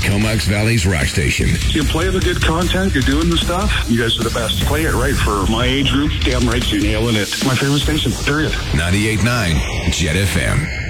Comox Valley's rock station. You play the good content, you're doing the stuff, you guys are the best. Play it right for my age group, damn right you're nailing it. My favorite station, period. 98.9 Jet FM.